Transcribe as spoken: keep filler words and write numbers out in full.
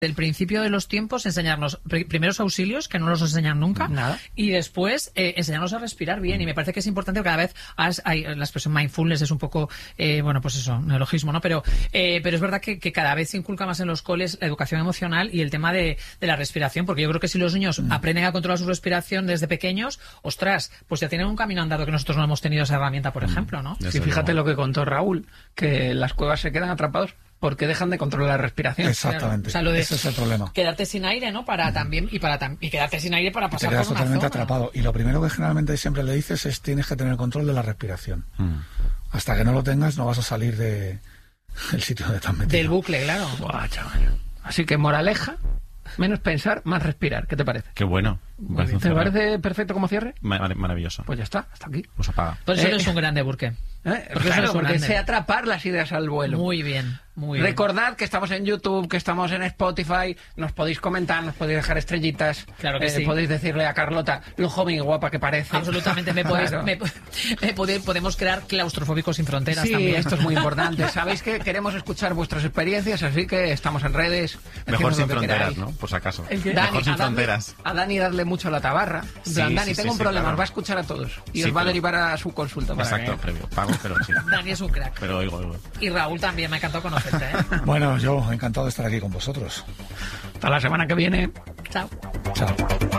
del principio de los tiempos enseñarnos pr primeros auxilios, que no los enseñan nunca, Nada. y después eh, enseñarnos a respirar bien. Y me parece que es importante, cada vez has, hay, la expresión mindfulness es un poco, eh, bueno, pues eso, neologismo, ¿no? Pero, eh, pero es verdad que, que cada vez se inculca más en los coles la educación emocional y el tema de, de la respiración, porque yo creo que si los niños mm. aprenden a controlar su respiración desde pequeños, ostras, pues ya tienen un camino andado que nosotros no hemos tenido esa herramienta, por mm. ejemplo, ¿no? Sí, fíjate lo que contó Raúl, que las cuevas se quedan atrapados porque dejan de controlar la respiración. Exactamente. Claro. O sea, lo de ese es el problema. Quedarte sin aire, ¿no? Para uh-huh. también y para tam y quedarte sin aire para pasar te quedas por una totalmente zona. atrapado. Y lo primero que generalmente siempre le dices es tienes que tener control de la respiración. Mm. Hasta que no lo tengas no vas a salir de el sitio donde te has metido. Del bucle, claro. Buah, chaval. Así que moraleja, menos pensar, más respirar. ¿Qué te parece? Qué bueno. ¿Te cierre. parece perfecto como cierre? Mar maravilloso. Pues ya está, hasta aquí. Pues apaga. Por eso eh, eres un grande, Burke. Eh, porque claro, porque sé atrapar las ideas al vuelo. Muy bien, muy bien. Recordad que estamos en YouTube, que estamos en Spotify, nos podéis comentar, nos podéis dejar estrellitas. Claro que eh, sí. Podéis decirle a Carlota lo joven y guapa que parece. Absolutamente, me podéis, claro. me, me pode, podemos crear claustrofóbicos sin fronteras sí, también. Esto es muy importante. Sabéis que queremos escuchar vuestras experiencias, así que estamos en redes. Mejor sin fronteras, ¿no? Por si acaso. Dani, Mejor sin a fronteras. Dani, a Dani darle mucho a la tabarra. En plan, sí, Dani, sí, tengo sí, un problema, claro. os va a escuchar a todos. Y sí, os va pero... a derivar a su consulta. Para Exacto, que... previo. Pago, pero sí. Dani es un crack. Pero oigo, oigo. Y Raúl también, me ha encantado conocerte, ¿eh? Bueno, yo encantado de estar aquí con vosotros. Hasta la semana que viene. Chao. Chao.